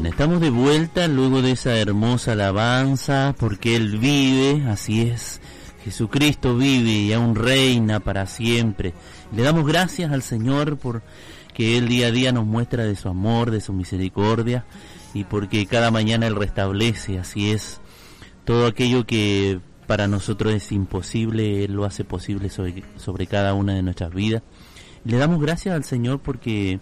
Bien, estamos de vuelta luego de esa hermosa alabanza, porque Él vive, así es, Jesucristo vive y aún reina para siempre. Le damos gracias al Señor por que Él día a día nos muestra de su amor, de su misericordia, y porque cada mañana Él restablece, así es, todo aquello que para nosotros es imposible, Él lo hace posible sobre cada una de nuestras vidas. Le damos gracias al Señor porque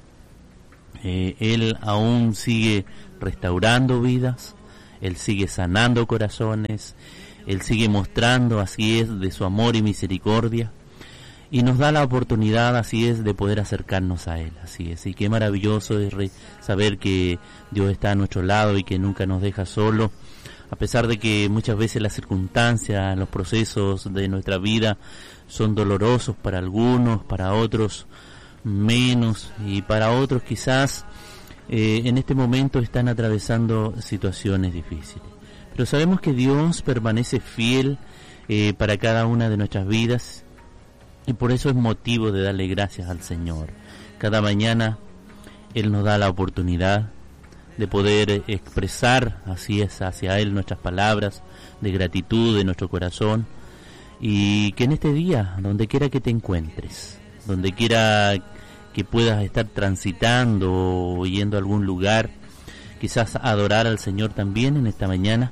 Él aún sigue restaurando vidas, Él sigue sanando corazones, Él sigue mostrando, así es, de su amor y misericordia, y nos da la oportunidad, así es, de poder acercarnos a Él, así es. Y qué maravilloso es saber que Dios está a nuestro lado y que nunca nos deja solo, a pesar de que muchas veces las circunstancias, los procesos de nuestra vida son dolorosos para algunos, para otros menos, y para otros quizás en este momento están atravesando situaciones difíciles. Pero sabemos que Dios permanece fiel para cada una de nuestras vidas, y por eso es motivo de darle gracias al Señor. Cada mañana Él nos da la oportunidad de poder expresar, así es, hacia Él nuestras palabras de gratitud de nuestro corazón, y que en este día, donde quiera que te encuentres, donde quiera que puedas estar transitando o yendo a algún lugar, quizás adorar al Señor también en esta mañana,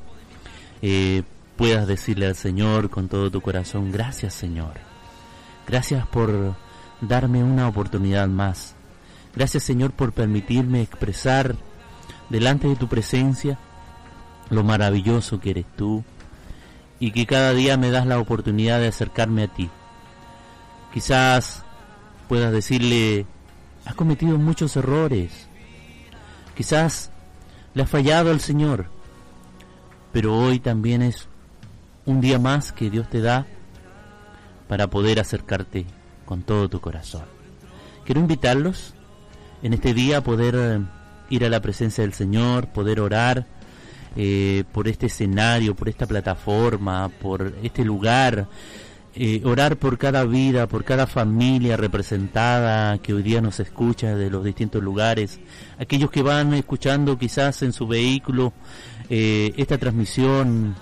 puedas decirle al Señor con todo tu corazón: gracias, Señor, gracias por darme una oportunidad más, gracias, Señor, por permitirme expresar delante de tu presencia lo maravilloso que eres tú, y que cada día me das la oportunidad de acercarme a ti. Quizás puedas decirle: has cometido muchos errores, quizás le has fallado al Señor, pero hoy también es un día más que Dios te da para poder acercarte con todo tu corazón. Quiero invitarlos en este día a poder ir a la presencia del Señor, poder orar por este escenario, por esta plataforma, por este lugar, orar por cada vida, por cada familia representada que hoy día nos escucha de los distintos lugares, aquellos que van escuchando quizás en su vehículo esta transmisión.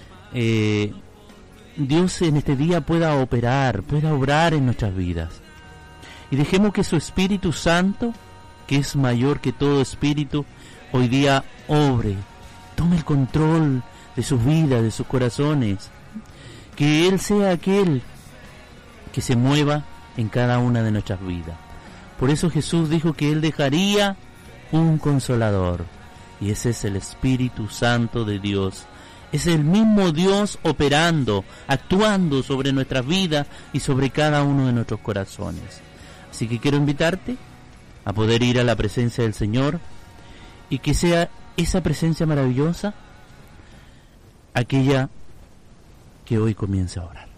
Dios en este día pueda obrar en nuestras vidas, y dejemos que su Espíritu Santo, que es mayor que todo espíritu, hoy día obre, tome el control de sus vidas, de sus corazones, que Él sea aquel que se mueva en cada una de nuestras vidas. Por eso Jesús dijo que Él dejaría un consolador, y ese es el Espíritu Santo de Dios. Es el mismo Dios operando, actuando sobre nuestras vidas y sobre cada uno de nuestros corazones. Así que quiero invitarte a poder ir a la presencia del Señor, y que sea esa presencia maravillosa aquella que hoy comience a orar.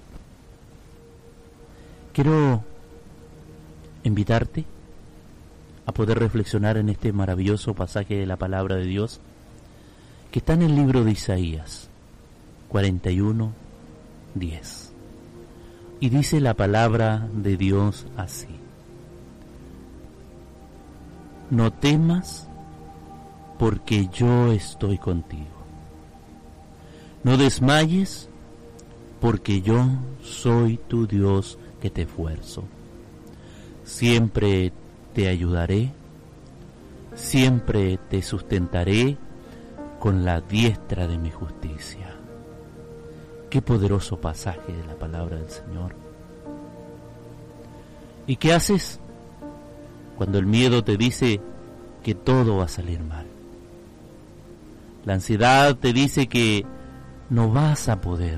Quiero invitarte a poder reflexionar en este maravilloso pasaje de la palabra de Dios que está en el libro de Isaías 41:10, y dice la palabra de Dios así: no temas, porque yo estoy contigo. No desmayes, porque yo soy tu Dios que te esfuerzo. Siempre te ayudaré, siempre te sustentaré con la diestra de mi justicia. Qué poderoso pasaje de la palabra del Señor. ¿Y qué haces cuando el miedo te dice que todo va a salir mal? La ansiedad te dice que no vas a poder,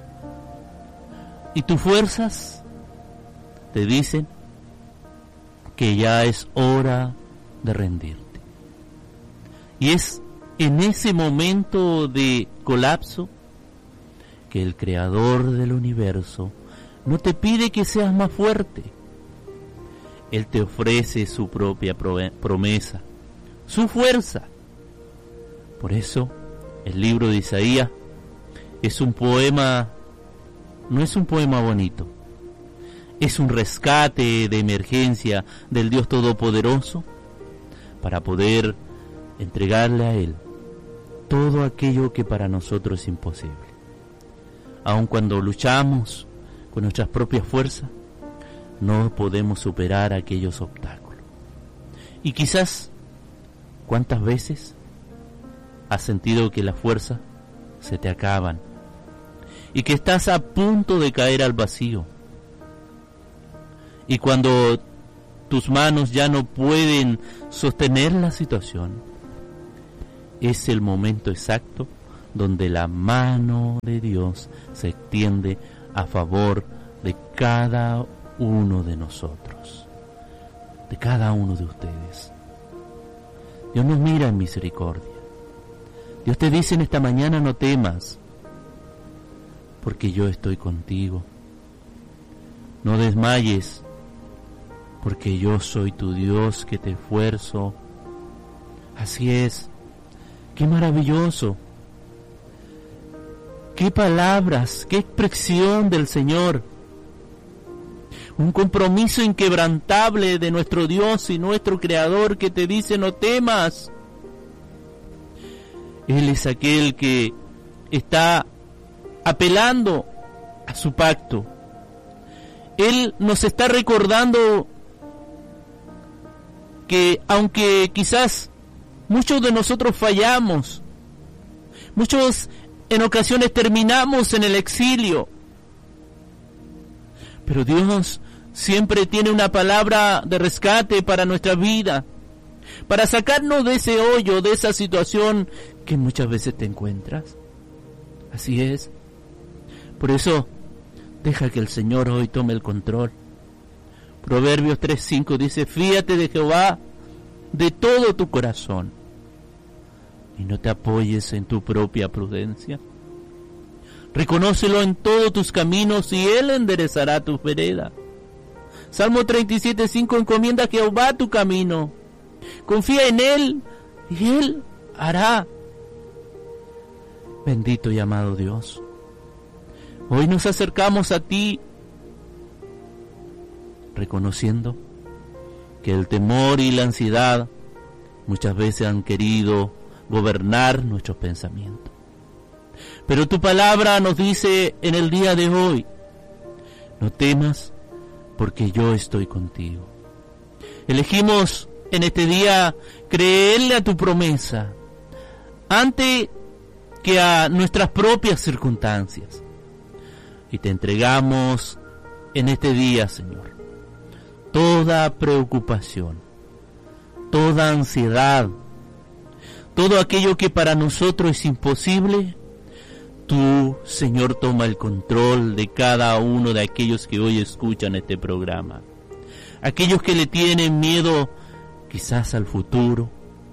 y tus fuerzas te dicen que ya es hora de rendirte. Y es en ese momento de colapso que el Creador del universo no te pide que seas más fuerte. Él te ofrece su propia promesa, su fuerza. Por eso el libro de Isaías es un poema, no es un poema bonito, es un rescate de emergencia del Dios Todopoderoso para poder entregarle a Él todo aquello que para nosotros es imposible. Aun cuando luchamos con nuestras propias fuerzas, no podemos superar aquellos obstáculos. Y quizás, ¿cuántas veces has sentido que las fuerzas se te acaban y que estás a punto de caer al vacío? Y cuando tus manos ya no pueden sostener la situación, es el momento exacto donde la mano de Dios se extiende a favor de cada uno de nosotros, de cada uno de ustedes. Dios nos mira en misericordia. Dios te dice en esta mañana: no temas, porque yo estoy contigo. No desmayes, porque yo soy tu Dios que te esfuerzo. Así es. ¡Qué maravilloso! ¡Qué palabras! ¡Qué expresión del Señor! Un compromiso inquebrantable de nuestro Dios y nuestro Creador que te dice: no temas. Él es aquel que está apelando a su pacto. Él nos está recordando que aunque quizás muchos de nosotros fallamos, muchos en ocasiones terminamos en el exilio, pero Dios siempre tiene una palabra de rescate para nuestra vida, para sacarnos de ese hoyo, de esa situación que muchas veces te encuentras. Así es. Por eso, deja que el Señor hoy tome el control. Proverbios 3:5 dice: fíate de Jehová de todo tu corazón y no te apoyes en tu propia prudencia. Reconócelo en todos tus caminos y Él enderezará tus veredas. Salmo 37:5: encomienda a Jehová tu camino, confía en Él y Él hará. Bendito y amado Dios, hoy nos acercamos a ti reconociendo que el temor y la ansiedad muchas veces han querido gobernar nuestros pensamientos. Pero tu palabra nos dice en el día de hoy: no temas, porque yo estoy contigo. Elegimos en este día creerle a tu promesa ante que a nuestras propias circunstancias. Y te entregamos en este día, Señor, toda preocupación, toda ansiedad, todo aquello que para nosotros es imposible. Tú, Señor, toma el control de cada uno de aquellos que hoy escuchan este programa. Aquellos que le tienen miedo quizás al futuro,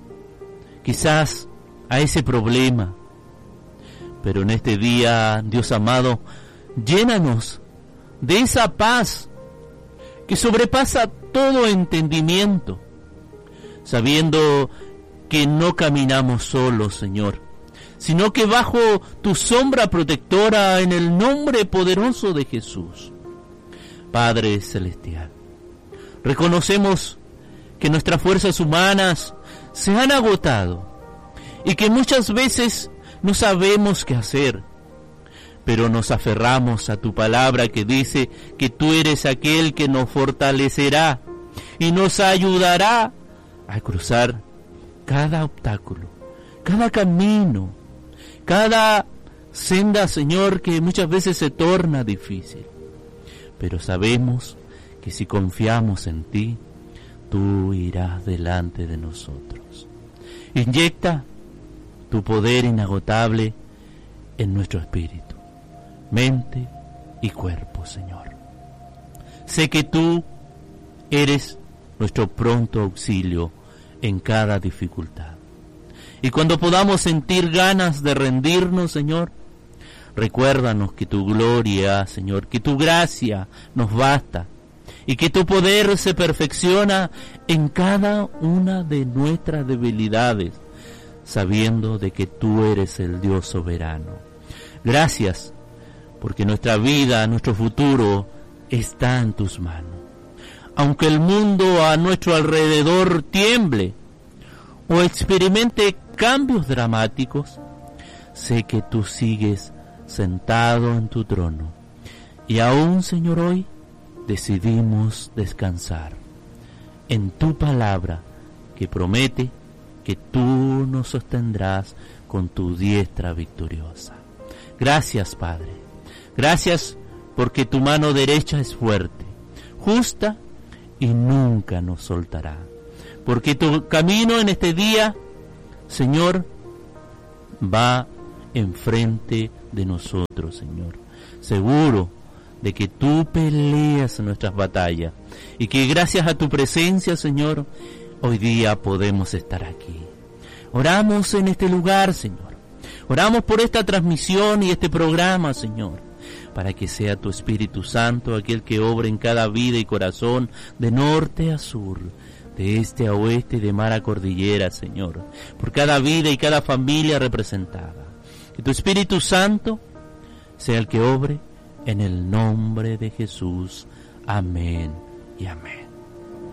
quizás a ese problema. Pero en este día, Dios amado, llénanos de esa paz que sobrepasa todo entendimiento, sabiendo que no caminamos solos, Señor, sino que bajo tu sombra protectora, en el nombre poderoso de Jesús. Padre Celestial, reconocemos que nuestras fuerzas humanas se han agotado y que muchas veces no sabemos qué hacer, pero nos aferramos a tu palabra que dice que tú eres aquel que nos fortalecerá y nos ayudará a cruzar cada obstáculo, cada camino, cada senda, Señor, que muchas veces se torna difícil. Pero sabemos que si confiamos en ti, tú irás delante de nosotros. Inyecta tu poder inagotable en nuestro espíritu, mente y cuerpo, Señor. Sé que tú eres nuestro pronto auxilio en cada dificultad. Y cuando podamos sentir ganas de rendirnos, Señor, recuérdanos que tu gloria, Señor, que tu gracia nos basta y que tu poder se perfecciona en cada una de nuestras debilidades, sabiendo de que tú eres el Dios soberano. Gracias, porque nuestra vida, nuestro futuro está en tus manos. Aunque el mundo a nuestro alrededor tiemble, o experimente cambios dramáticos, sé que tú sigues sentado en tu trono. Y aún, Señor, hoy decidimos descansar en tu palabra que promete que tú nos sostendrás con tu diestra victoriosa. Gracias, Padre. Gracias porque tu mano derecha es fuerte, justa y nunca nos soltará. Porque tu camino en este día, Señor, va enfrente de nosotros, Señor. Seguro de que tú peleas nuestras batallas y que gracias a tu presencia, Señor, hoy día podemos estar aquí. Oramos en este lugar, Señor. Oramos por esta transmisión y este programa, Señor, para que sea tu Espíritu Santo aquel que obre en cada vida y corazón, de norte a sur, de este a oeste y de mar a cordillera, Señor, por cada vida y cada familia representada. Que tu Espíritu Santo sea el que obre en el nombre de Jesús. Amén y amén.